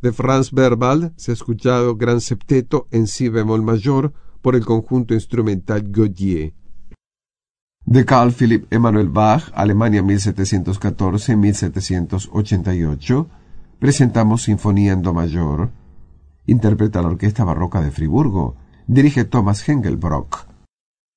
De Franz Berwald se ha escuchado Gran Septeto en si bemol mayor por el conjunto instrumental Gaudier. De Carl Philipp Emanuel Bach, Alemania 1714-1788, presentamos Sinfonía en Do mayor. Interpreta la Orquesta Barroca de Friburgo. Dirige Thomas Hengelbrock.